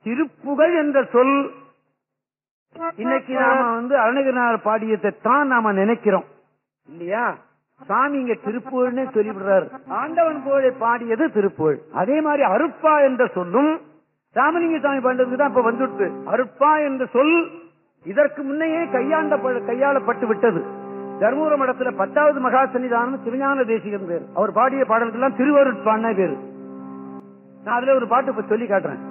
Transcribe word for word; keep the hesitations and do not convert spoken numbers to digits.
திருப்புகழ் என்ற சொல் இன்னைக்கு நாம வந்து அருணகிரிநாதர் பாடியதை தான் நாம நினைக்கிறோம் இல்லையா? சாமி இங்க திருப்புகழ்னே சொல்லிவிடுறாரு. ஆண்டவன் புகழை பாடியது திருப்புகழ். அதே மாதிரி அருப்பா என்ற சொல்லும் ராமலிங்க சாமி பாண்டதுக்கு தான் இப்ப வந்துட்டு. அருப்பா என்ற சொல் இதற்கு முன்னையே கையாண்ட கையாளப்பட்டு விட்டது. தர்மபுர மடத்துல பத்தாவது மகா சன்னிதானம் திருஞான தேசிகன் பேர். அவர் பாடிய பாடல்கள்லாம் திருவருட்பான்னு பேரு. நான் அதுல ஒரு பாட்டு இப்ப சொல்லி காட்டுறேன்.